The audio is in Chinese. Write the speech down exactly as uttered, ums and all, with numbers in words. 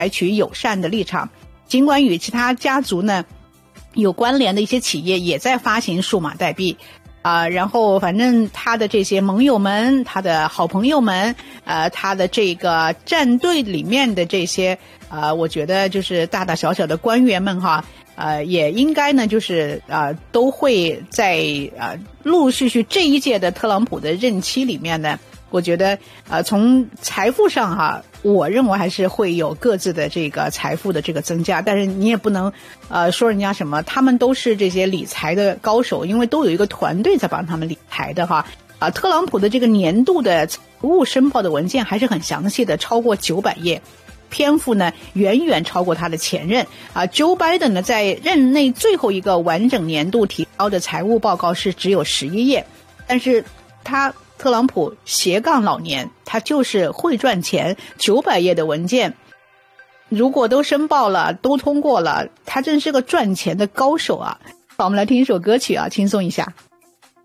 采取友善的立场，尽管与其他家族呢有关联的一些企业也在发行数码代币啊、呃，然后反正他的这些盟友们，他的好朋友们，呃，他的这个战队里面的这些呃，我觉得就是大大小小的官员们哈，呃，也应该呢就是呃都会在呃陆陆续续这一届的特朗普的任期里面呢，我觉得呃从财富上哈，我认为还是会有各自的这个财富的这个增加，但是你也不能呃说人家什么，他们都是这些理财的高手，因为都有一个团队在帮他们理财的哈。啊，特朗普的这个年度的财务申报的文件还是很详细的，超过九百页，篇幅呢远远超过他的前任啊。Joe Biden 呢在任内最后一个完整年度提交的财务报告是只有十一页，但是他特朗普斜杠老年，他就是会赚钱，九百页的文件如果都申报了，都通过了，他真是个赚钱的高手啊。好，我们来听一首歌曲啊，轻松一下。